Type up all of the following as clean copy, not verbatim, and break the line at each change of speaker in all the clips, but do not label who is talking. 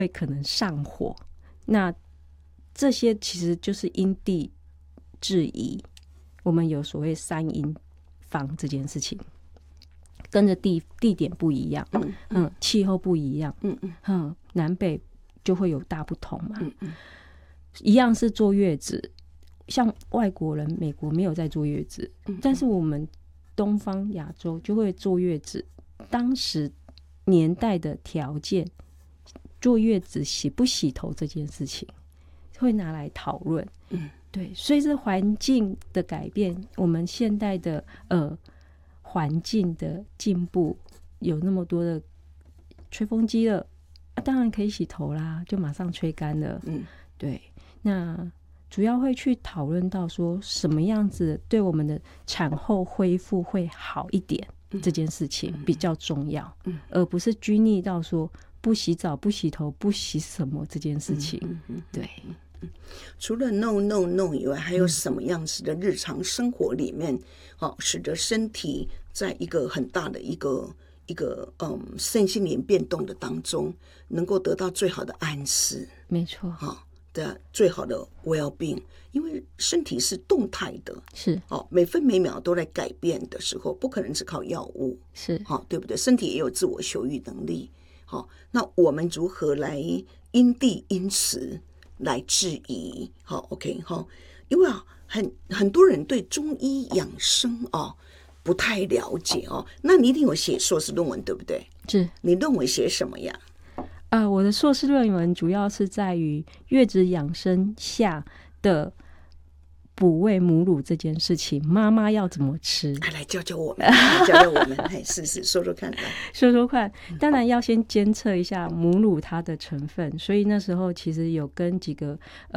会可能上火。那这些其实就是因地制宜，我们有所谓3因方这件事情，跟着地点不一样，气候不一样，南北就会有大不同嘛。一样是坐月子，像外国人美国没有在坐月子，但是我们东方亚洲就会坐月子。当时年代的条件，坐月子洗不洗头这件事情会拿来讨论。对，随着环境的改变，我们现代的环境的进步，有那么多的吹风机了，当然可以洗头啦，就马上吹干了。对，那主要会去讨论到说什么样子对我们的产后恢复会好一点，这件事情比较重要，而不是拘泥到说不洗澡、不洗头、不洗什么这件事情。对。
除了 no 以外，还有什么样子的日常生活里面，使得身体在一个很大的一个身心灵变动的当中，能够得到最好的安适？
没错，
的最好的 well-being， 因为身体是动态的，
是
每分每秒都在改变的时候，不可能只靠药物，
是
对不对？身体也有自我修育能力。那我们如何来因地因时来质疑？OK， 因为很多人对中医养生不太了解那你一定有写硕士论文对不对？
是。
你论文写什么呀？
我的硕士论文主要是在于月子养生下的哺喂母乳这件事情，妈妈要怎么吃？
来教教我们，教教我们，是说说看，
说说看。当然要先监测一下母乳它的成分，所以那时候其实有跟几个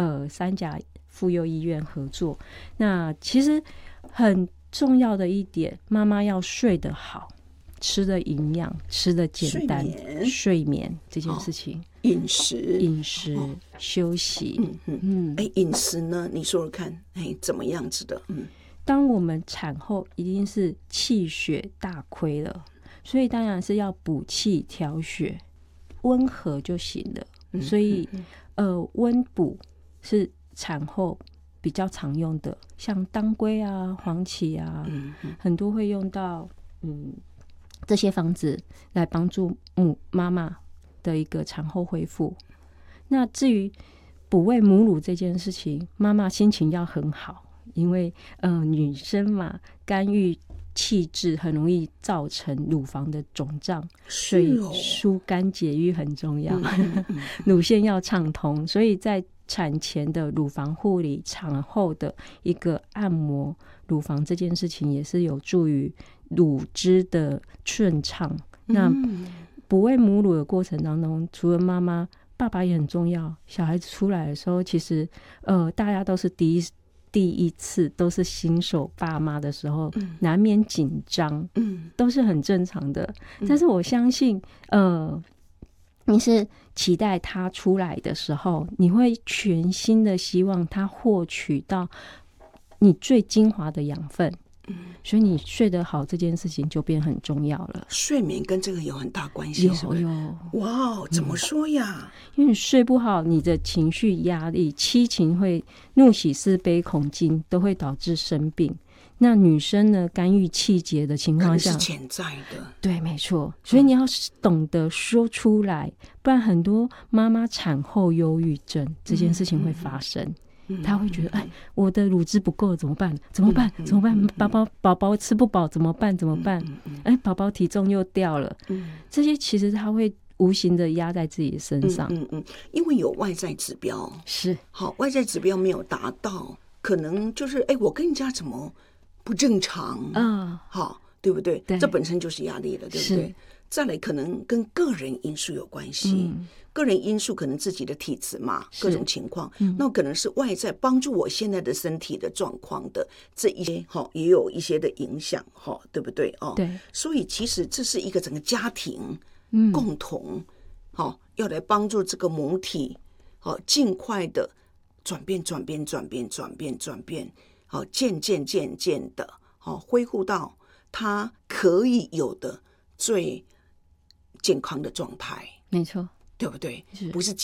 3甲妇幼医院合作。那其实很重要的一点，妈妈要睡得好，吃的营养，吃的简单，睡眠这件事情，
饮食，
休息。
饮食呢？你说说看，怎么样子的？
当我们产后一定是气血大亏了，所以当然是要补气调血，温和就行了。所以温补是产后比较常用的，像当归啊、黄芪啊，很多会用到这些方子来帮助妈妈的一个产后恢复。那至于哺喂母乳这件事情，妈妈心情要很好，因为女生嘛，肝郁气滞很容易造成乳房的肿胀，所以疏肝解郁很重要。乳腺要畅通，所以在产前的乳房护理，产后的一个按摩乳房这件事情，也是有助于乳汁的顺畅。那哺喂母乳的过程当中，除了妈妈，爸爸也很重要。小孩子出来的时候，其实大家都是第一次，都是新手爸妈的时候，难免紧张，都是很正常的。但是我相信你是期待他出来的时候，你会全心的希望他获取到你最精华的养分，所以你睡得好这件事情就变很重要了。
睡眠跟这个有很大关系，
有。
哇，怎么说呀？
因为你睡不好，你的情绪压力、七情会怒喜思悲恐惊都会导致生病。那女生呢，肝郁气结的情况下
是潜在的，
对，没错。所以你要懂得说出来，不然很多妈妈产后忧郁症这件事情会发生。她会觉得，哎，我的乳汁不够怎么办？怎么办？宝宝吃不饱怎么办？哎，宝宝体重又掉了。这些其实她会无形的压在自己的身上。
因为有外在指标，
是
好，外在指标没有达到，可能就是哎，我跟人家怎么不正常好，对不对？这本身就是压力了，对不对？再来可能跟个人因素有关系，个人因素可能自己的体质嘛，各种情况，那可能是外在帮助我现在的身体的状况的这一些也有一些的影响对不对？
对，
所以其实这是一个整个家庭共同要来帮助这个母体尽快的转变，渐渐的恢复到它可以有的最健康的状态。
没错，
对不对？不是